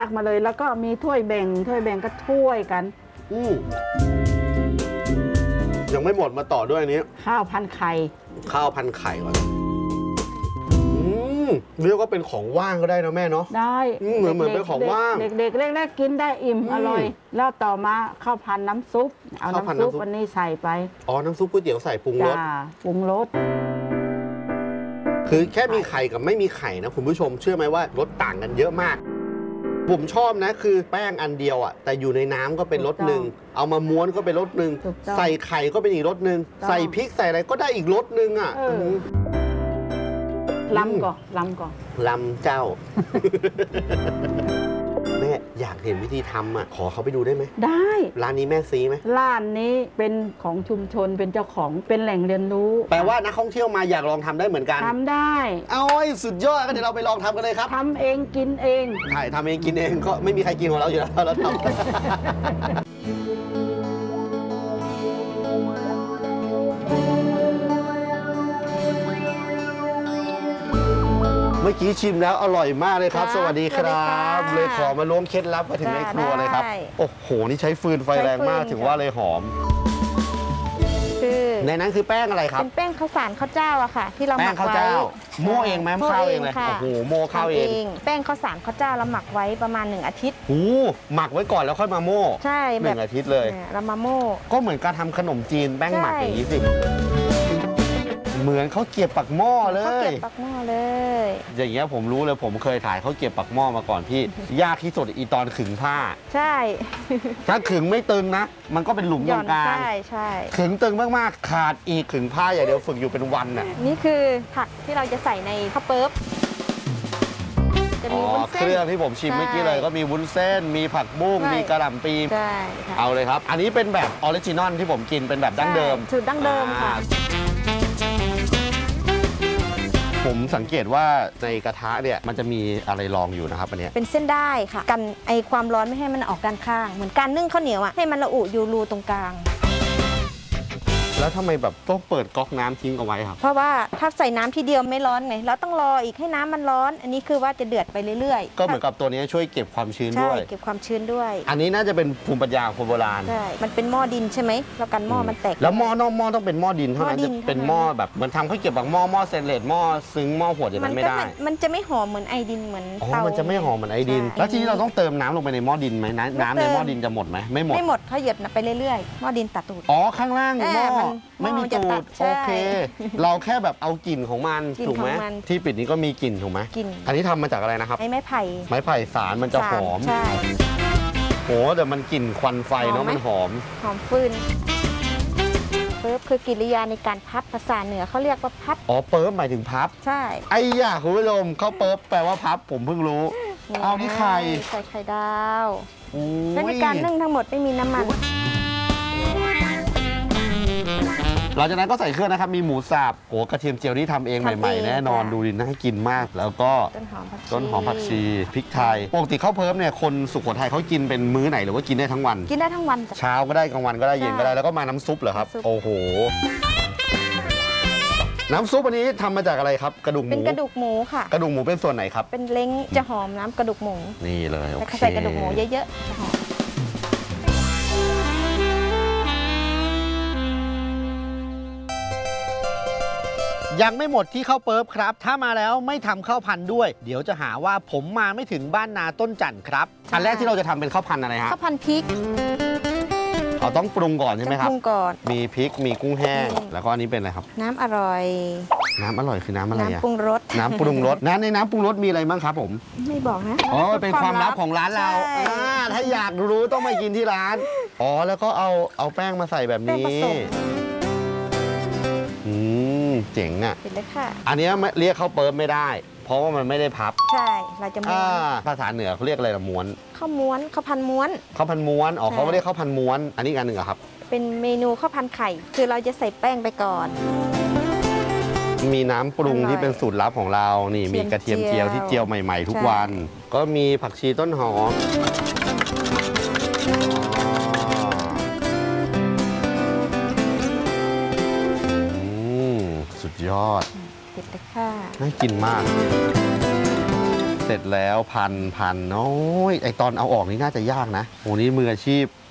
ตักมาเลยแล้วก็มีถ้วยแบ่งก็ถ้วยกันยังไม่หมดมาต่อด้วยอันนี้ข้าวพันไข่ก่อนเรียกว่าเป็นของว่างก็ได้นะแม่เนาะได้เหมือนเป็นของว่างเด็กๆเล็กๆกินได้อิ่มอร่อยแล้วต่อมาข้าวพันน้ำซุปเอาน้ำซุปวันนี้ใส่ไปน้ำซุปก๋วยเตี๋ยวใส่ปรุงรสคือแค่มีไข่กับไม่มีไข่นะคุณผู้ชมเชื่อไหมว่ารสต่างกันเยอะมากผมชอบนะคือแป้งอันเดียวอ่ะแต่อยู่ในน้ำก็เป็นรสหนึ่งเอามาม้วนก็เป็นรสหนึ่งใส่ไข่ก็เป็นอีกรสหนึ่งใส่พริกใส่อะไรก็ได้อีกรสหนึ่งอ่ะลำก่อนลำเจ้าแม่อยากเห็นวิธีทำอ่ะขอเขาไปดูได้ไหมได้ร้านนี้แม่ซีไหมร้านนี้เป็นของชุมชนเป็นเจ้าของเป็นแหล่งเรียนรู้แปลว่านักท่องเที่ยวมาอยากลองทำได้เหมือนกันทำได้สุดยอดก็เดี๋ยวเราไปลองทำกันเลยครับทำเองกินเองใช่ทำเองกินเองก็ไม่มีใครกินของเราอยู่แล้วเราทำเมื่อกี้ชิมแล้วอร่อยมากเลยครับสวัสดีครับเลยขอมาล้วงเคล็ดลับมาถึงในครัวเลยครับโอ้โหนี่ใช้ฟืนไฟแรงมากถึงว่าเลยหอมในนั้นคือแป้งอะไรครับเป็นแป้งข้าวสารข้าวเจ้าอะค่ะที่เราหมักไว้โม่เองไหมข้าวเองเลยโอ้โหโม่ข้าวเองแป้งข้าวสารข้าวเจ้าเราหมักไว้ประมาณ1 อาทิตย์หมักไว้ก่อนแล้วค่อยมาโม่ใช่ 1 อาทิตย์เลยเรามาโม่ก็เหมือนการทำขนมจีนแป้งหมักอย่างนี้สิเหมือนเขาเก็บปักหม้อเลยเขาเก็บปักหม้อเลยอย่างเงี้ยผมรู้เลยผมเคยถ่ายเขาเก็บปักหม้อมาก่อนพี่ยากที่สุดอีตอนขึงผ้าใช่ถ้าขึงไม่ตึงนะมันก็เป็นหลุมตรงกลางใช่ขึงตึงมากๆขาดอีกขึงผ้าอย่างเดียวฝึกอยู่เป็นวันน่ะนี่คือผักที่เราจะใส่ในข้าวเปิ๊บจะมีวุ้นเส้นเครื่องที่ผมชิมเมื่อกี้เลยก็มีวุ้นเส้นมีผักบุ้งมีกระหล่ำปีใช่เอาเลยครับอันนี้เป็นแบบออริจินอลที่ผมกินเป็นแบบดั้งเดิมสูตรดั้งเดิมค่ะผมสังเกตว่าในกระทะเนี่ยมันจะมีอะไรรองอยู่นะครับอันนี้เป็นเส้นได้ค่ะกันไอความร้อนไม่ให้มันออกด้านข้างเหมือนการนึ่งข้าวเหนียวอ่ะให้มันระอุอยู่รูตรงกลางแล้วทำไมแบบต้องเปิดก๊อกน้ำทิ้งเอาไว้ครับเพราะว่าถ้าใส่น้ำทีเดียวไม่ร้อนไงเราต้องรออีกให้น้ำมันร้อนอันนี้คือว่าจะเดือดไปเรื่อยๆก็เหมือนกับตัวนี้ช่วยเก็บความชื้นด้วยใช่เก็บความชื้นด้วยอันนี้น่าจะเป็นภูมิปัญญาคนโบราณใช่มันเป็นหม้อดินใช่ไหมเรากันหม้อมันแตกแล้วหม้อนอกหม้อต้องเป็นหม้อดินเท่านั้นจะเป็นหม้อแบบเหมือนทำข้าวเก็บแบบหม้อสเตนเลสหม้อซึ้งหม้อหวดอย่างนั้นไม่ได้มันจะไม่หอมเหมือนไอดินเหมือนเตามันจะไม่หอมเหมือนไอดินแล้วทีนี้เราต้องเติมน้ำลงไปในหม้อดินไหมน้ำในหม้อดินจะหมดไหมไม่หมดเขาหยดไปเรื่อยๆหม้อดินตัดตูดข้างล่างหม้อไม่มีตูดโอเคเราแค่แบบเอากลิ่นของมันถูกไหมที่ปิดนี้ก็มีกลิ่นถูกไหมอันนี้ทำมาจากอะไรนะครับไม้ไผ่สารมันจะหอมใช่โหแต่มันกลิ่นควันไฟเนาะมันหอมฟืนเปิ๊บคือกิริยาในการพับภาษาเหนือเขาเรียกว่าพับเปิ๊บหมายถึงพับใช่ไอ้ยาคุณผู้ชมเขาเปิ๊บแปลว่าพับผมเพิ่งรู้เอานี่ไข่ใส่ไข่ดาวและในการนึ่งทั้งหมดไม่มีน้ำมันหลังจากนั้นก็ใส่เครื่องนะครับมีหมูสับกระเทียมเจียวที่ทำเองใหม่ๆแน่นอนดูดิน่ากินมากแล้วก็ต้นหอมผักชีพริกไทยปกติข้าวเพิ่มเนี่ยคนสุโขทัยเขากินเป็นมื้อไหนหรือว่ากินได้ทั้งวันกินได้ทั้งวันเช้าก็ได้กลางวันก็ได้เย็นก็ได้แล้วก็มาน้ำซุปเหรอครับโอ้โหน้ำซุปอันนี้ทำมาจากอะไรครับกระดูกหมูเป็นกระดูกหมูค่ะกระดูกหมูเป็นส่วนไหนครับเป็นเล้งจะหอมน้ำกระดูกหมูนี่เลยโอเคใส่กระดูกหมูเยอะๆจะหอมยังไม่หมดที่ข้าวเปิ๊บครับถ้ามาแล้วไม่ทำข้าวพันธุ์ด้วยเดี๋ยวจะหาว่าผมมาไม่ถึงบ้านนาต้นจันทร์ครับอันแรกที่เราจะทำเป็นข้าวพันธุ์อะไรฮะข้าวพันธุ์พริกเราต้องปรุงก่อนใช่ไหมครับปรุงก่อนมีพริกมีกุ้งแห้งแล้วก็อันนี้เป็นอะไรครับน้ำอร่อยคือน้ำอะไรน้ำปรุงรสในน้ำปรุงรสมีอะไรบ้างครับผมไม่บอกนะเป็นความลับของร้านเราถ้าอยากรู้ต้องมากินที่ร้านแล้วก็เอาแป้งมาใส่แบบนี้เจ๋งอ่ะอันนี้เรียกข้าวเปิ๊บไม่ได้เพราะว่ามันไม่ได้พับใช่เราจะม้วนภาษาเหนือเขาเรียกอะไรละม้วนข้าวม้วนข้าวพันม้วนเขาเรียกข้าวพันม้วนอันนี้อันหนึ่งครับเป็นเมนูข้าวพันไข่คือเราจะใส่แป้งไปก่อนมีน้ำปรุงที่เป็นสูตรลับของเรานี่มีกระเทียมเจียวที่เจียวใหม่ๆทุกวันก็มีผักชีต้นหอมสุดยอดเผ็ดเลยค่ะน่ากินมากเสร็จแล้วพันน้อยไอตอนเอาออกนี่น่าจะยากนะโหนี่มืออาชีพ